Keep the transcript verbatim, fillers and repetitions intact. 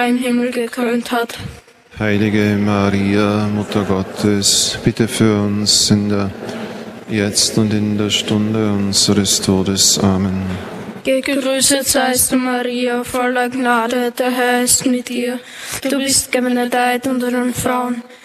im Himmel gekrönt hat. Heilige Maria, Mutter Gottes, bitte für uns Sünder, jetzt und in der Stunde unseres Todes. Amen. Gegrüßet seist du, Maria, voller Gnade, der Herr ist mit dir. Du bist gebenedeit unter den Frauen,